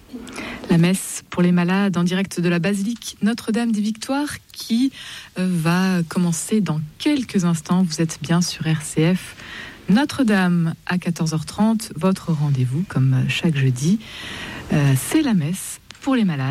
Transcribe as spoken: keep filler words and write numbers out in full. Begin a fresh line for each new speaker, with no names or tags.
La messe pour les malades en direct de la basilique Notre-Dame des Victoires qui va commencer dans quelques instants. Vous êtes bien sur R C F. Notre-Dame à quatorze heures trente, votre rendez-vous comme chaque jeudi. Euh, c'est la messe pour les malades.